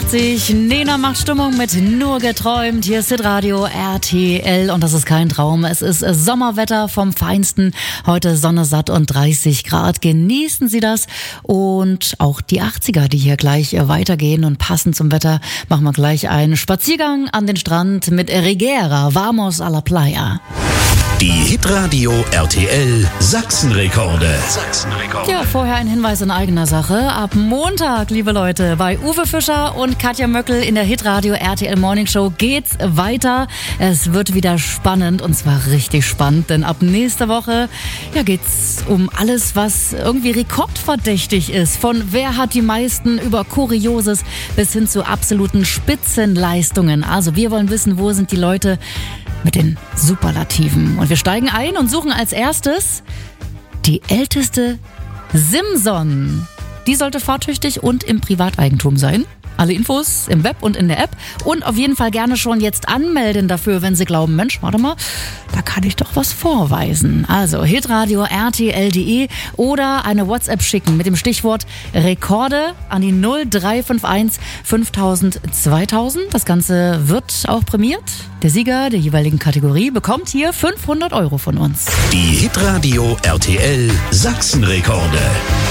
8:50 Nena macht Stimmung mit Nur geträumt. Hier ist Hitradio RTL und das ist kein Traum. Es ist Sommerwetter vom Feinsten. Heute Sonne satt und 30 Grad. Genießen Sie das. Und auch die 80er, die hier gleich weitergehen. Und passend zum Wetter machen wir gleich einen Spaziergang an den Strand mit Rigera. Vamos a la playa. Die Hitradio RTL Sachsenrekorde. Ja, vorher ein Hinweis in eigener Sache. Ab Montag, liebe Leute, bei Uwe Fischer und Katja Möckel in der Hitradio RTL Morning Show geht's weiter. Es wird wieder spannend und zwar richtig spannend, denn ab nächster Woche geht's um alles, was irgendwie rekordverdächtig ist. Von wer hat die meisten über Kurioses bis hin zu absoluten Spitzenleistungen. Also wir wollen wissen, wo sind die Leute mit den Superlativen. Und wir steigen ein und suchen als erstes die älteste Simson. Die sollte fahrtüchtig und im Privateigentum sein. Alle Infos im Web und in der App. Und auf jeden Fall gerne schon jetzt anmelden dafür, wenn Sie glauben, Mensch, warte mal, da kann ich doch was vorweisen. Also hitradio rtl.de oder eine WhatsApp schicken mit dem Stichwort Rekorde an die 0351 5000 2000. Das Ganze wird auch prämiert. Der Sieger der jeweiligen Kategorie bekommt hier 500 € von uns. Die Hitradio RTL Sachsenrekorde.